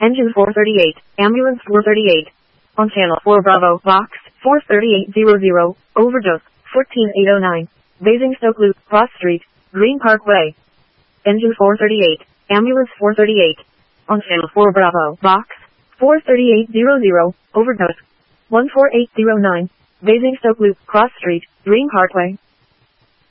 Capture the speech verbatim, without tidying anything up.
Engine four thirty-eight, Ambulance four thirty-eight. On Channel four Bravo, Box four thirty-eight hundred, Overdose, fourteen eight oh nine. Basingstoke Loop, Cross Street, Green Parkway. Engine four thirty-eight, Ambulance four thirty-eight. On Channel four Bravo, Box four thirty-eight hundred, Overdose, one four eight oh nine. Basingstoke Loop, Cross Street, Green Parkway.